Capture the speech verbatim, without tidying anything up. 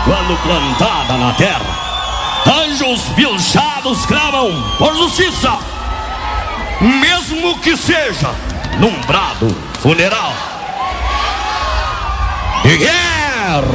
quando plantada na terra, anjos pilchados clamam por justiça, mesmo que seja num brado funeral de guerra.